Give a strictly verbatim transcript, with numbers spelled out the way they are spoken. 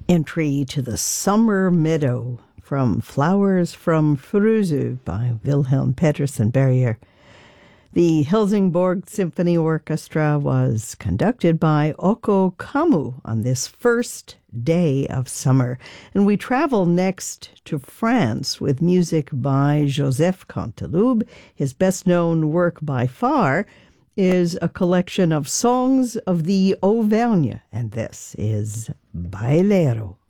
Entry to the Summer Meadow from Flowers from Fruzu by Wilhelm Petersen Berrier. The Helsingborg Symphony Orchestra was conducted by Okko Kammu on this first day of summer. And we travel next to France with music by Joseph Canteloube. His best-known work by far is a collection of songs of the Auvergne, and this is Bailero.